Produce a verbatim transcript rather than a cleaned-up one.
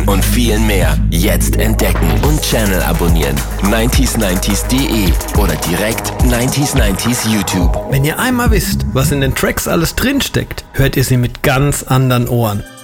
und viel mehr jetzt entdecken und Channel abonnieren. neunzig neunzig punkt de oder direkt neunzig neunzig YouTube. Wenn ihr einmal wisst, was in den Tracks alles drinsteckt, hört ihr sie mit ganz anderen Ohren.